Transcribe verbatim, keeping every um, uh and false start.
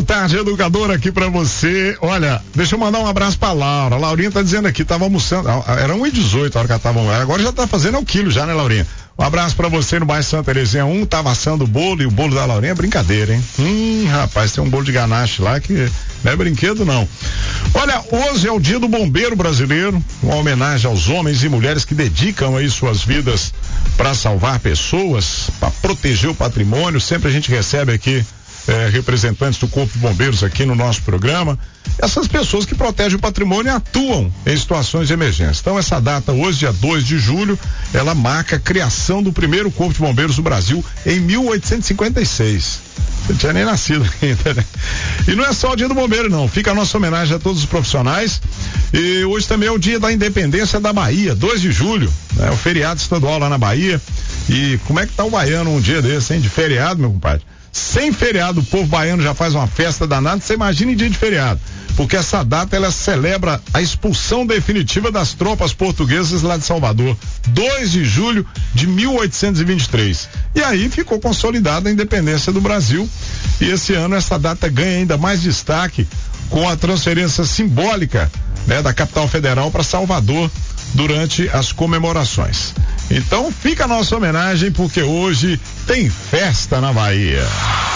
Astral Tarde Educadora aqui pra você. Olha, deixa eu mandar um abraço pra Laura. A Laurinha tá dizendo aqui, tava almoçando, era um e dezoito a hora que ela tava, agora já tá fazendo o quilo já, né, Laurinha? Um abraço pra você no bairro Santa Terezinha um, tava assando o bolo, e o bolo da Laurinha é brincadeira, hein? Hum, rapaz, tem um bolo de ganache lá que não é brinquedo não. Olha, hoje é o dia do bombeiro brasileiro, uma homenagem aos homens e mulheres que dedicam aí suas vidas para salvar pessoas, para proteger o patrimônio. Sempre a gente recebe aqui É, representantes do Corpo de Bombeiros aqui no nosso programa, essas pessoas que protegem o patrimônio e atuam em situações de emergência. Então essa data hoje, dia dois de julho, ela marca a criação do primeiro Corpo de Bombeiros do Brasil em mil oitocentos e cinquenta e seis. Não tinha nem nascido ainda, né? E não é só o dia do bombeiro não, fica a nossa homenagem a todos os profissionais. E hoje também é o dia da independência da Bahia, dois de julho, né? O feriado estadual lá na Bahia. E como é que tá o baiano um dia desse, hein? De feriado, meu compadre? Sem feriado, o povo baiano já faz uma festa danada, você imagina em dia de feriado, porque essa data ela celebra a expulsão definitiva das tropas portuguesas lá de Salvador, dois de julho de mil oitocentos e vinte e três. E aí ficou consolidada a independência do Brasil, e esse ano essa data ganha ainda mais destaque com a transferência simbólica, né, da capital federal para Salvador durante as comemorações. Então fica a nossa homenagem, porque hoje tem festa na Bahia.